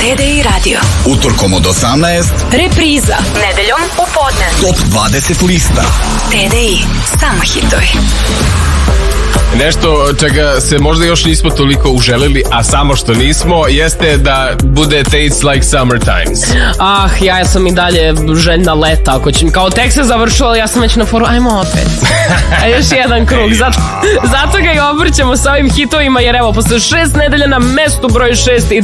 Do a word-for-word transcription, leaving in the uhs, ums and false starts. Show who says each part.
Speaker 1: T D I radio.
Speaker 2: Utorkom od osamnaest.
Speaker 1: Repriza nedeljom u podne.
Speaker 2: Top dvadeset lista.
Speaker 1: T D I, samo hitovi.
Speaker 3: Nešto čega se možda još nismo toliko uželili, a samo što nismo, jeste da bude Tastes Like Summer Times.
Speaker 4: Ah, ja sam i dalje željna leta. Ako će, kao tek se završilo, ja sam već na foru, ajmo opet. A još jedan krug. Zato, zato ga i obrćemo sa ovim hitovima, jer evo, posle šest nedelja na mestu broj šest ide